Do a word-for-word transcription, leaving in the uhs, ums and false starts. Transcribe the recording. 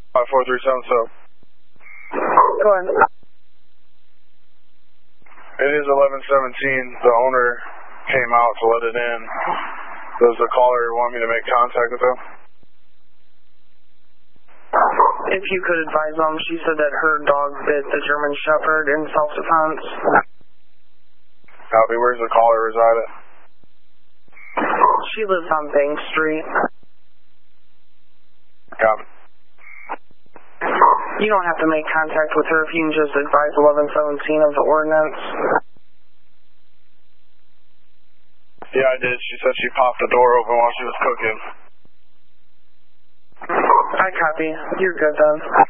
five four three seven seven. Go ahead. It is eleven seventeen. The owner came out to let it in. Does the caller want me to make contact with him? If you could advise them, she said that her dog bit the German Shepherd in self-defense. Copy. Where's the caller reside at? She lives on Bank Street. Copy. You don't have to make contact with her if you can just advise eleven seventeen of the ordinance. Yeah, I did. She said she popped the door open while she was cooking. I copy. You're good then.